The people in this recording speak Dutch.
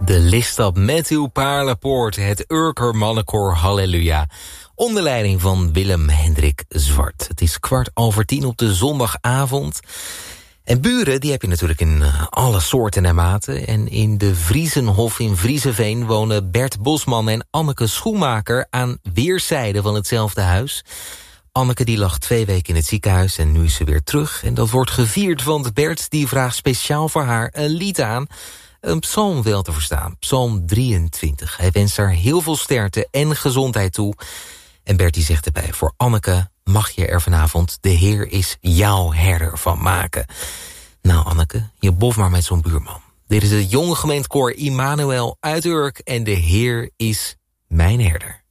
De Listap met uw Paarlenpoort, het Urker Mannenkoor Halleluja. Onder leiding van Willem-Hendrik Zwart. Het is 10:15 op de zondagavond. En buren, die heb je natuurlijk in alle soorten en maten. En in de Vriezenhof in Vriezenveen wonen Bert Bosman en Anneke Schoenmaker aan weerszijden van hetzelfde huis. Anneke die lag 2 weken in het ziekenhuis en nu is ze weer terug. En dat wordt gevierd, want Bert die vraagt speciaal voor haar een lied aan. Een psalm wel te verstaan, psalm 23. Hij wenst haar heel veel sterkte en gezondheid toe. En Bert die zegt erbij, voor Anneke mag je er vanavond de Heer is jouw herder van maken. Nou Anneke, je bof maar met zo'n buurman. Dit is het jonge gemeentekoor Immanuel uit Urk en de Heer is mijn herder.